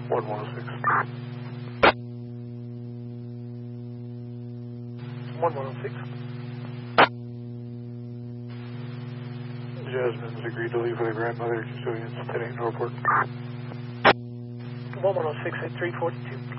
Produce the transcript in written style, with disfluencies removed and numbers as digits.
1106. 1106. Jasmine's agreed to leave with her grandmother, custodians, 10-8 Norport. 1106 at 342.